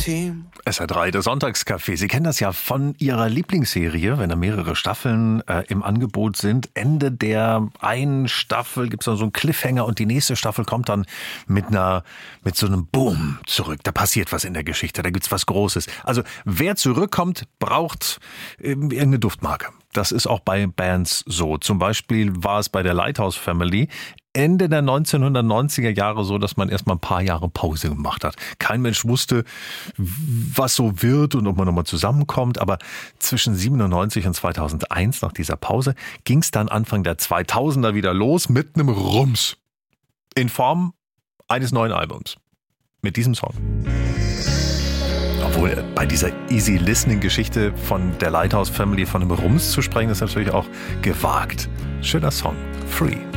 Team. SR3, der Sonntagscafé. Sie kennen das ja von Ihrer Lieblingsserie, wenn da mehrere Staffeln im Angebot sind. Ende der einen Staffel gibt es dann so einen Cliffhanger und die nächste Staffel kommt dann mit so einem Boom zurück. Da passiert was in der Geschichte, da gibt's was Großes. Also wer zurückkommt, braucht irgendeine Duftmarke. Das ist auch bei Bands so. Zum Beispiel war es bei der Lighthouse Family Ende der 1990er Jahre so, dass man erstmal ein paar Jahre Pause gemacht hat. Kein Mensch wusste, was so wird und ob man nochmal zusammenkommt. Aber zwischen 97 und 2001, nach dieser Pause, ging es dann Anfang der 2000er wieder los mit einem Rums. In Form eines neuen Albums. Mit diesem Song. Obwohl bei dieser Easy-Listening-Geschichte von der Lighthouse Family von einem Rums zu sprechen, ist natürlich auch gewagt. Schöner Song. Free.